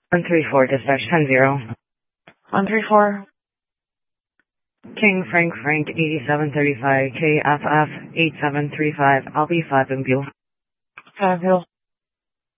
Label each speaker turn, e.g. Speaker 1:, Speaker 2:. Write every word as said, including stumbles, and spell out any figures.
Speaker 1: one three four, dispatch ten zero.
Speaker 2: one three four.
Speaker 1: King Frank Frank eighty-seven thirty-five, K F F eight seven three five, I'll be five in Buell.
Speaker 2: Five Buell.